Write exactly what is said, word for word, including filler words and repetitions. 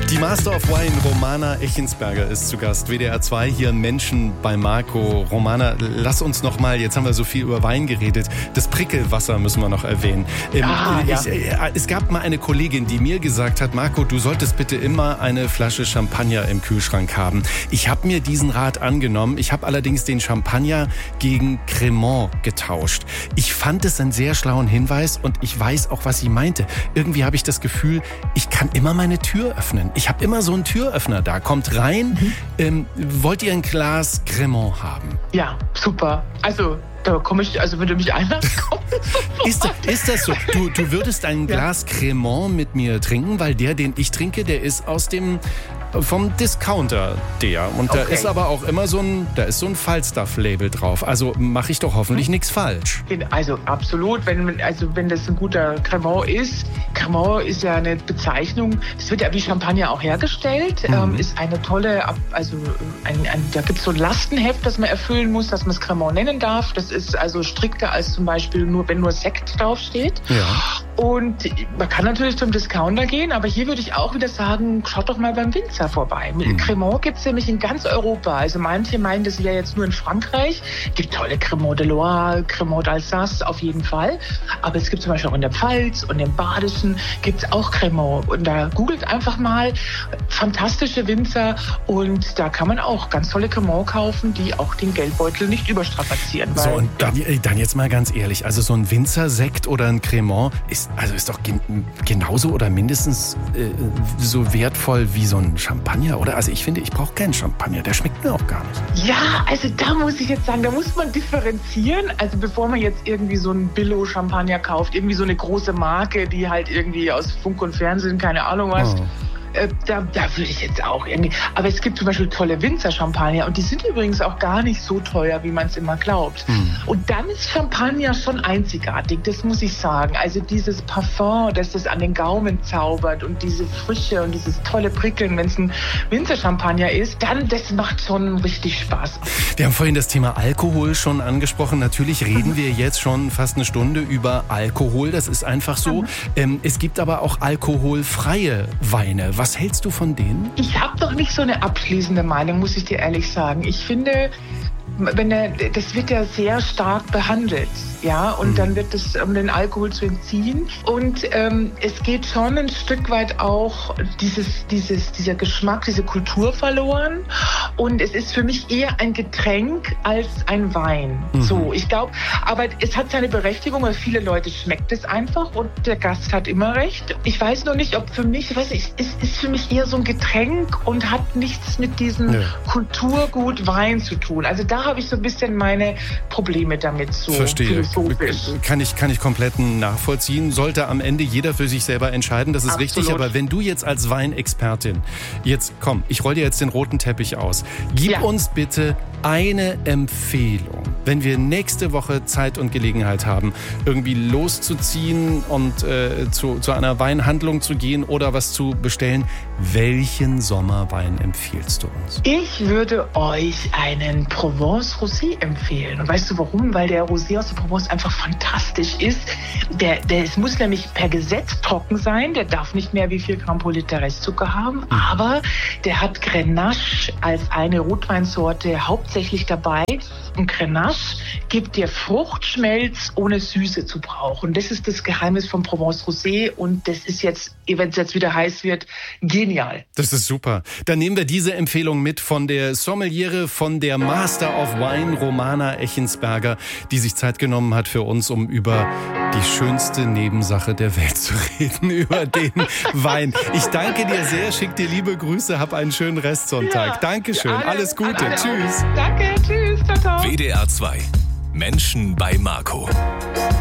Die Master of Wine, Romana Echensberger, ist zu Gast. W D R zwei, hier Menschen bei Marco. Romana, lass uns noch mal, jetzt haben wir so viel über Wein geredet, das Prickelwasser müssen wir noch erwähnen. Ähm, ah, ich, ja. äh, es gab mal eine Kollegin, die mir gesagt hat, Marco, du solltest bitte immer eine Flasche Champagner im Kühlschrank haben. Ich habe mir diesen Rat angenommen. Ich habe allerdings den Champagner gegen Cremant getauscht. Ich fand es einen sehr schlauen Hinweis und ich weiß auch, was sie meinte. Irgendwie habe ich das Gefühl, ich kann immer meine Tür öffnen. Ich habe immer so einen Türöffner da. Kommt rein. Mhm. Ähm, wollt ihr ein Glas Cremant haben? Ja, super. Also, da komme ich, also wenn du mich einlässt, komm. Ist, ist das so? Du, du würdest ein Glas ja. Cremant mit mir trinken, weil der, den ich trinke, der ist aus dem vom Discounter der. Und da okay. ist aber auch immer so ein, da ist so ein Falstaff-Label drauf. Also mache ich doch hoffentlich nichts falsch. Also absolut, wenn, also wenn das ein guter Cremant ist. Cremant ist ja eine Bezeichnung, das wird ja wie Champagner auch hergestellt, mhm. ähm, ist eine tolle, also ein, ein, da gibt es so ein Lastenheft, das man erfüllen muss, dass man es Cremant nennen darf. Das ist also strikter als zum Beispiel nur, wenn nur Sekt draufsteht. Ja. Und man kann natürlich zum Discounter gehen, aber hier würde ich auch wieder sagen, schaut doch mal beim Winzer vorbei. Mhm. Cremant gibt es nämlich in ganz Europa. Also manche meinen, das wäre jetzt nur in Frankreich. Es gibt tolle Cremant de Loire, Cremant d'Alsace auf jeden Fall. Aber es gibt zum Beispiel auch in der Pfalz und im Badischen gibt es auch Cremant. Und da googelt einfach mal fantastische Winzer und da kann man auch ganz tolle Cremant kaufen, die auch den Geldbeutel nicht überstrapazieren. So, und dann, dann jetzt mal ganz ehrlich, also so ein Winzersekt oder ein Cremant ist, also ist doch gen- genauso oder mindestens äh, so wertvoll wie so ein Champagner, oder? Also ich finde, ich brauche keinen Champagner, der schmeckt mir auch gar nicht. Ja, also da muss ich jetzt sagen, da muss man differenzieren. Also bevor man jetzt irgendwie so einen Billo-Champagner kauft, irgendwie so eine große Marke, die halt irgendwie aus Funk und Fernsehen, keine Ahnung was, oh. Da, da würde ich jetzt auch irgendwie... Aber es gibt zum Beispiel tolle Winzer-Champagner und die sind übrigens auch gar nicht so teuer, wie man es immer glaubt. Hm. Und dann ist Champagner schon einzigartig, das muss ich sagen. Also dieses Parfum, das das an den Gaumen zaubert und diese Frische und dieses tolle Prickeln, wenn es ein Winzer-Champagner ist, dann das macht schon richtig Spaß. Wir haben vorhin das Thema Alkohol schon angesprochen. Natürlich reden wir jetzt schon fast eine Stunde über Alkohol. Das ist einfach so. Mhm. Ähm, es gibt aber auch alkoholfreie Weine. Was hältst du von denen? Ich habe doch nicht so eine abschließende Meinung, muss ich dir ehrlich sagen. Ich finde, wenn der, das wird ja sehr stark behandelt, ja, und mhm. dann wird es, um den Alkohol zu entziehen. Und ähm, es geht schon ein Stück weit auch dieses, dieses, dieser Geschmack, diese Kultur verloren. Und es ist für mich eher ein Getränk als ein Wein. Mhm. So, ich glaube, aber es hat seine Berechtigung, weil viele Leute schmeckt es einfach und der Gast hat immer recht. Ich weiß nur nicht, ob für mich, weiß ich, es ist für mich eher so ein Getränk und hat nichts mit diesem ja. Kulturgut Wein zu tun. Also da habe ich so ein bisschen meine Probleme damit so. Verstehe. Kann ich, kann ich komplett nachvollziehen. Sollte am Ende jeder für sich selber entscheiden, das ist Absolut. Richtig. Aber wenn du jetzt als Weinexpertin, jetzt komm, ich roll dir jetzt den roten Teppich aus. Gib ja. uns bitte eine Empfehlung, wenn wir nächste Woche Zeit und Gelegenheit haben, irgendwie loszuziehen und äh, zu, zu einer Weinhandlung zu gehen oder was zu bestellen. Welchen Sommerwein empfiehlst du uns? Ich würde euch einen Provence Rosé empfehlen. Und weißt du warum? Weil der Rosé aus der Provence einfach fantastisch ist. Der, der, es muss nämlich per Gesetz trocken sein. Der darf nicht mehr wie vier Gramm pro Liter Restzucker haben. Aber der hat Grenache als eine Rotweinsorte hauptsächlich dabei. Und Grenache gibt dir Fruchtschmelz, ohne Süße zu brauchen. Das ist das Geheimnis vom Provence Rosé. Und das ist jetzt, wenn es jetzt wieder heiß wird, genial. Das ist super. Dann nehmen wir diese Empfehlung mit von der Sommeliere, von der Master of Wine, Romana Echensberger, die sich Zeit genommen hat für uns, um über die schönste Nebensache der Welt zu reden, über den Wein. Ich danke dir sehr, schick dir liebe Grüße, hab einen schönen Restsonntag. Ja, Dankeschön, alle, alles Gute, alle tschüss. Danke, tschüss, ciao, ciao. W D R zwei, Menschen bei Marco.